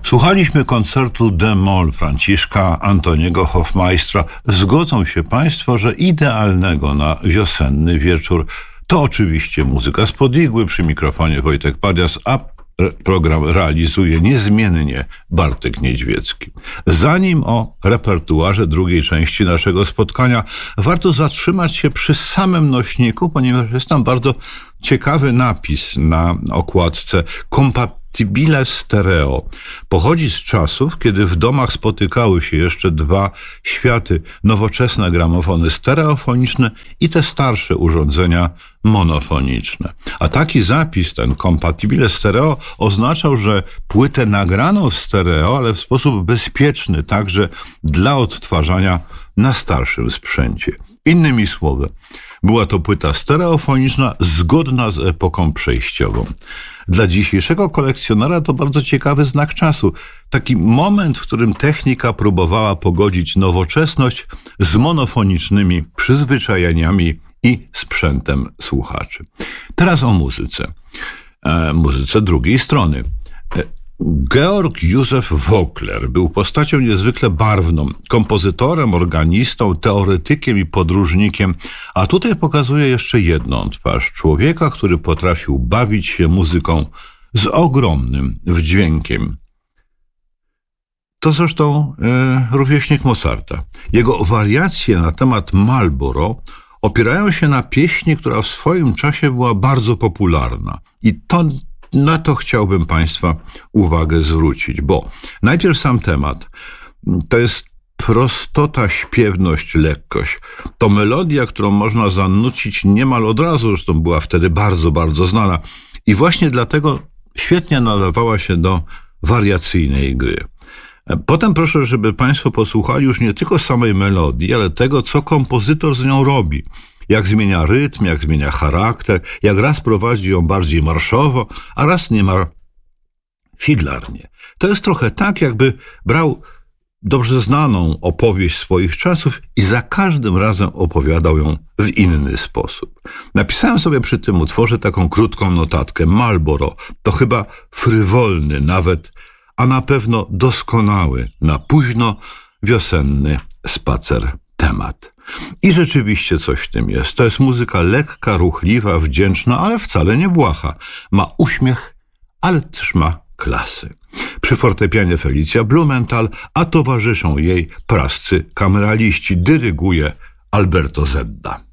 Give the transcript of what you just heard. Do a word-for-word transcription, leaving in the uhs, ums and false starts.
Słuchaliśmy koncertu d-moll Franciszka Antoniego Hofmeistra. Zgodzą się Państwo, że idealnego na wiosenny wieczór to oczywiście muzyka spod igły. Przy mikrofonie Wojtek Padias, a program realizuje niezmiennie Bartek Niedźwiecki. Zanim o repertuarze drugiej części naszego spotkania, warto zatrzymać się przy samym nośniku, ponieważ jest tam bardzo ciekawy napis na okładce. Compatibile stereo. Pochodzi z czasów, kiedy w domach spotykały się jeszcze dwa światy, nowoczesne gramofony stereofoniczne i te starsze urządzenia monofoniczne. A taki zapis, ten compatibile stereo, oznaczał, że płytę nagraną w stereo, ale w sposób bezpieczny, także dla odtwarzania na starszym sprzęcie. Innymi słowy, była to płyta stereofoniczna zgodna z epoką przejściową. Dla dzisiejszego kolekcjonera to bardzo ciekawy znak czasu. Taki moment, w którym technika próbowała pogodzić nowoczesność z monofonicznymi przyzwyczajeniami i sprzętem słuchaczy. Teraz o muzyce. E, muzyce drugiej strony. E, Georg Józef Voeckler był postacią niezwykle barwną, kompozytorem, organistą, teoretykiem i podróżnikiem, a tutaj pokazuje jeszcze jedną twarz człowieka, który potrafił bawić się muzyką z ogromnym wdźwiękiem. To zresztą e, rówieśnik Mozarta. Jego wariacje na temat Marlboro opierają się na pieśni, która w swoim czasie była bardzo popularna. I to Na to chciałbym Państwa uwagę zwrócić, bo najpierw sam temat. To jest prostota, śpiewność, lekkość. To melodia, którą można zanucić niemal od razu, zresztą była wtedy bardzo, bardzo znana. I właśnie dlatego świetnie nadawała się do wariacyjnej gry. Potem proszę, żeby Państwo posłuchali już nie tylko samej melodii, ale tego, co kompozytor z nią robi. Jak zmienia rytm, jak zmienia charakter, jak raz prowadzi ją bardziej marszowo, a raz niemal figlarnie. To jest trochę tak, jakby brał dobrze znaną opowieść swoich czasów i za każdym razem opowiadał ją w inny sposób. Napisałem sobie przy tym utworze taką krótką notatkę. Marlboro to chyba frywolny nawet, a na pewno doskonały na późno wiosenny spacer temat. I rzeczywiście coś w tym jest. To jest muzyka lekka, ruchliwa, wdzięczna, ale wcale nie błaha. Ma uśmiech, ale też ma klasy. Przy fortepianie Felicja Blumenthal, a towarzyszą jej prascy kameraliści. Dyryguje Alberto Zedda.